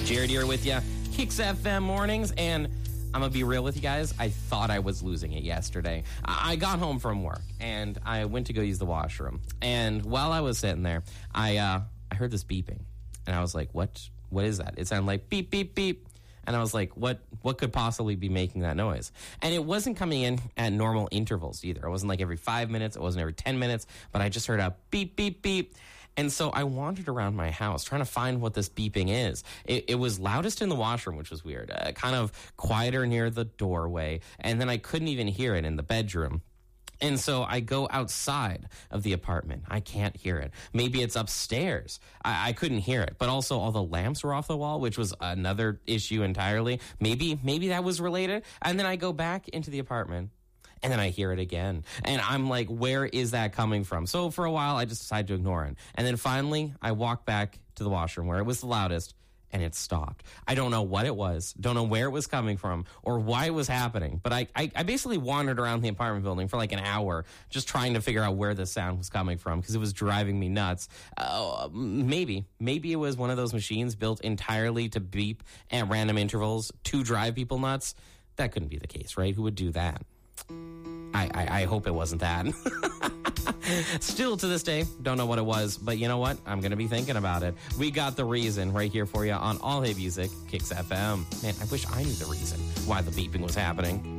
Jared here with you. Kicks FM mornings, and I'm going to be real with you guys. I thought I was losing it yesterday. I got home from work, and I went to go use the washroom. And while I was sitting there, I heard this beeping. And I was like, what is that? It sounded like beep, beep, beep. And I was like, what could possibly be making that noise? And it wasn't coming in at normal intervals either. It wasn't like every 5 minutes. It wasn't every 10 minutes. But I just heard a beep, beep, beep. And so I wandered around my house trying to find what this beeping is. It was loudest in the washroom, which was weird. Kind of quieter near the doorway. And then I couldn't even hear it in the bedroom. And so I go outside of the apartment. I can't hear it. Maybe it's upstairs. I couldn't hear it. But also all the lamps were off the wall, which was another issue entirely. Maybe that was related. And then I go back into the apartment. And then I hear it again. And I'm like, where is that coming from? So for a while, I just decided to ignore it. And then finally, I walked back to the washroom where it was the loudest, and it stopped. I don't know what it was, don't know where it was coming from, or why it was happening. But I basically wandered around the apartment building for like an hour just trying to figure out where the sound was coming from because it was driving me nuts. Maybe it was one of those machines built entirely to beep at random intervals to drive people nuts. That couldn't be the case, right? Who would do that? I hope it wasn't that. Still to this day, don't know what it was, but you know what? I'm going to be thinking about it. We got the reason right here for you on All Hit Music, Kicks FM. Man, I wish I knew the reason why the beeping was happening.